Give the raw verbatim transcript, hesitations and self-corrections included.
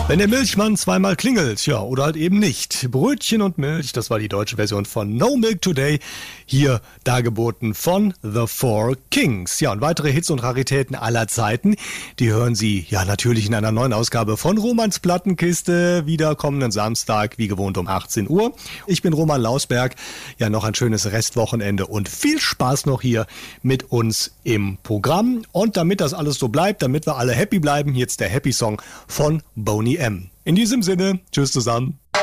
Wenn der Milchmann zweimal klingelt, ja, oder halt eben nicht. Brötchen und Milch, das war die deutsche Version von No Milk Today, hier dargeboten von The Four Kings. Ja, und weitere Hits und Raritäten aller Zeiten, die hören Sie ja natürlich in einer neuen Ausgabe von Romans Plattenkiste, wieder kommenden Samstag, wie gewohnt um achtzehn Uhr. Ich bin Roman Lausberg, ja, noch ein schönes Restwochenende und viel Spaß noch hier mit uns im Programm. Und damit das alles so bleibt, damit wir alle happy bleiben, jetzt der Happy Song von Boney M. In diesem Sinne, tschüss zusammen.